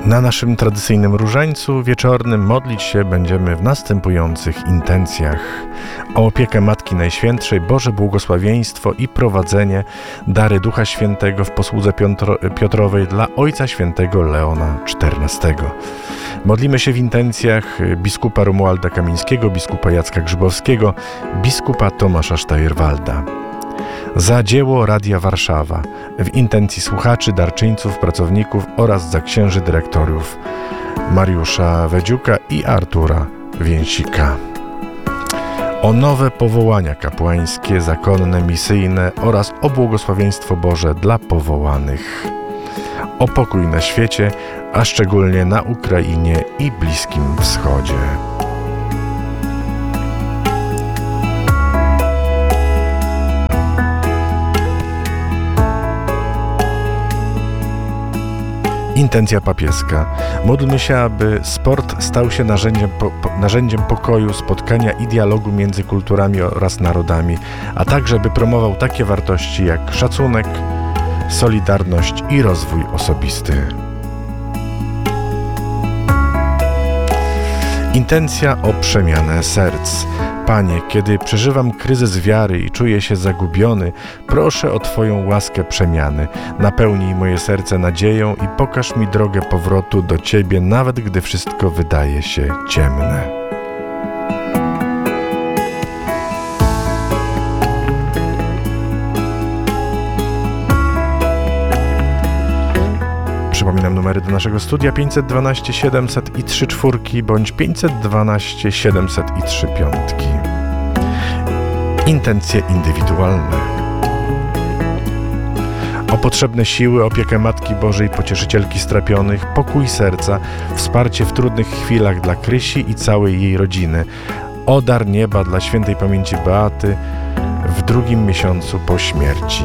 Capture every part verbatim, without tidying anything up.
Na naszym tradycyjnym różańcu wieczornym modlić się będziemy w następujących intencjach. O opiekę Matki Najświętszej, Boże błogosławieństwo i prowadzenie, dary Ducha Świętego w posłudze Piotro, Piotrowej dla Ojca Świętego Leona czternastego. Modlimy się w intencjach biskupa Romualda Kamińskiego, biskupa Jacka Grzybowskiego, biskupa Tomasza Sztajerwalda. Za dzieło Radia Warszawa, w intencji słuchaczy, darczyńców, pracowników oraz za księży dyrektorów Mariusza Wedziuka i Artura Więsika. O nowe powołania kapłańskie, zakonne, misyjne oraz o błogosławieństwo Boże dla powołanych. O pokój na świecie, a szczególnie na Ukrainie i Bliskim Wschodzie. Intencja papieska. Módlmy się, aby sport stał się narzędziem, po, po, narzędziem pokoju, spotkania i dialogu między kulturami oraz narodami, a także by promował takie wartości jak szacunek, solidarność i rozwój osobisty. Intencja o przemianę serc. Panie, kiedy przeżywam kryzys wiary i czuję się zagubiony, proszę o Twoją łaskę przemiany. Napełnij moje serce nadzieją i pokaż mi drogę powrotu do Ciebie, nawet gdy wszystko wydaje się ciemne. Przypominam numery do naszego studia pięćset dwanaście siedemset i trzy czwórki bądź pięćset dwanaście siedemset i trzy piątki. Intencje indywidualne. O potrzebne siły, opiekę Matki Bożej, Pocieszycielki strapionych, pokój serca, wsparcie w trudnych chwilach dla Krysi i całej jej rodziny. O dar nieba dla świętej pamięci Beaty w drugim miesiącu po śmierci.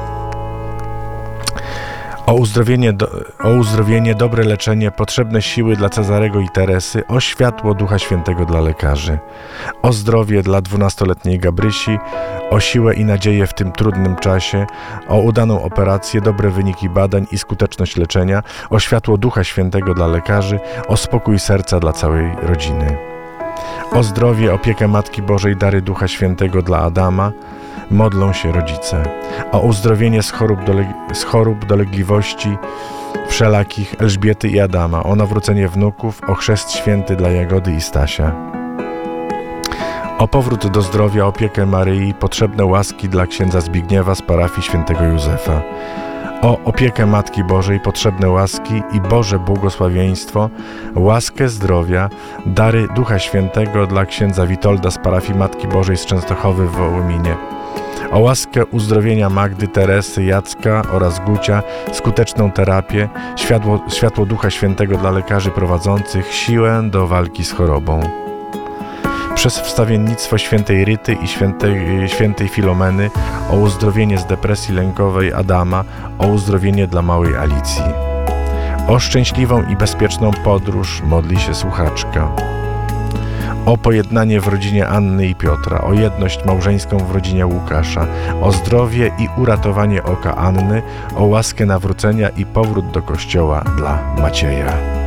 O uzdrowienie, do, o uzdrowienie, dobre leczenie, potrzebne siły dla Cezarego i Teresy, o światło Ducha Świętego dla lekarzy, o zdrowie dla dwunastoletniej Gabrysi, o siłę i nadzieję w tym trudnym czasie, o udaną operację, dobre wyniki badań i skuteczność leczenia, o światło Ducha Świętego dla lekarzy, o spokój serca dla całej rodziny. O zdrowie, opiekę Matki Bożej, dary Ducha Świętego dla Adama, modlą się rodzice. O uzdrowienie z chorób, doleg- z chorób dolegliwości wszelakich Elżbiety i Adama, o nawrócenie wnuków, o chrzest święty dla Jagody i Stasia. O powrót do zdrowia, opiekę Maryi, potrzebne łaski dla księdza Zbigniewa z parafii świętego Józefa. O opiekę Matki Bożej, potrzebne łaski i Boże błogosławieństwo, łaskę zdrowia, dary Ducha Świętego dla księdza Witolda z parafii Matki Bożej z Częstochowy w Wołominie. O łaskę uzdrowienia Magdy, Teresy, Jacka oraz Gucia, skuteczną terapię, światło, światło Ducha Świętego dla lekarzy prowadzących, siłę do walki z chorobą. Przez wstawiennictwo świętej Ryty i świętej, świętej Filomeny, o uzdrowienie z depresji lękowej Adama, o uzdrowienie dla małej Alicji. O szczęśliwą i bezpieczną podróż modli się słuchaczka. O pojednanie w rodzinie Anny i Piotra, o jedność małżeńską w rodzinie Łukasza, o zdrowie i uratowanie oka Anny, o łaskę nawrócenia i powrót do kościoła dla Macieja.